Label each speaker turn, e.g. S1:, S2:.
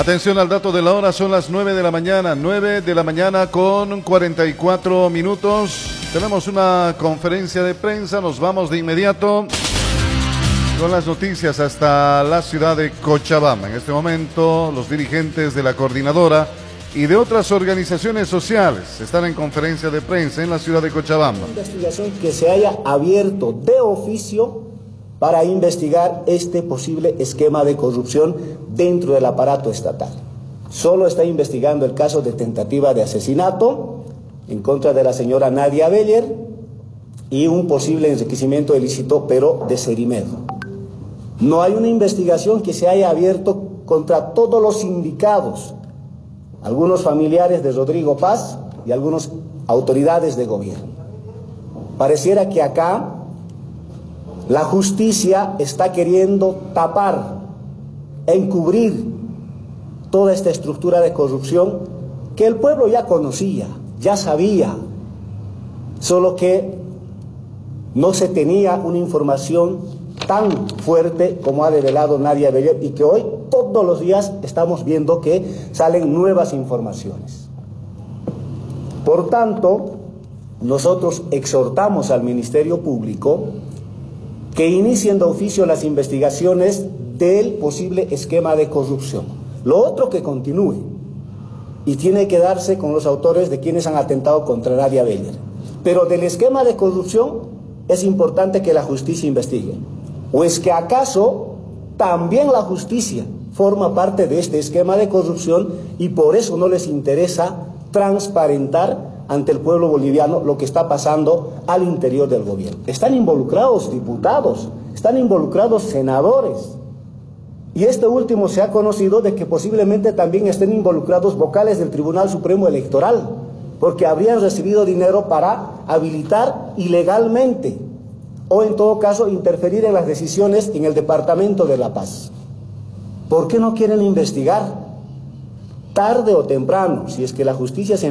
S1: Atención al dato de la hora, son las 9 de la mañana, 9 de la mañana con 44 minutos. Tenemos una conferencia de prensa, nos vamos de inmediato con las noticias hasta la ciudad de Cochabamba. En este momento, los dirigentes de la coordinadora y de otras organizaciones sociales están en conferencia de prensa en la ciudad de Cochabamba.
S2: Una investigación que se haya abierto de oficio para investigar este posible esquema de corrupción dentro del aparato estatal. Solo está investigando el caso de tentativa de asesinato en contra de la señora Nadia Beller y un posible enriquecimiento ilícito, pero de Cerimedo. No hay una investigación que se haya abierto contra todos los sindicados, algunos familiares de Rodrigo Paz y algunas autoridades de gobierno. Pareciera que acá la justicia está queriendo tapar, encubrir toda esta estructura de corrupción que el pueblo ya conocía, ya sabía, solo que no se tenía una información tan fuerte como ha develado Nadia Beller y que hoy todos los días estamos viendo que salen nuevas informaciones. Por tanto, nosotros exhortamos al Ministerio Público que inicien de oficio las investigaciones del posible esquema de corrupción. Lo otro que continúe y tiene que darse con los autores de quienes han atentado contra Nadia Beller. Pero del esquema de corrupción es importante que la justicia investigue. ¿O es que acaso también la justicia forma parte de este esquema de corrupción y por eso no les interesa transparentar ante el pueblo boliviano lo que está pasando al interior del gobierno? Están involucrados diputados, están involucrados senadores. Y este último se ha conocido de que posiblemente también estén involucrados vocales del Tribunal Supremo Electoral, porque habrían recibido dinero para habilitar ilegalmente o en todo caso interferir en las decisiones en el Departamento de La Paz. ¿Por qué no quieren investigar? Tarde o temprano, si es que la justicia se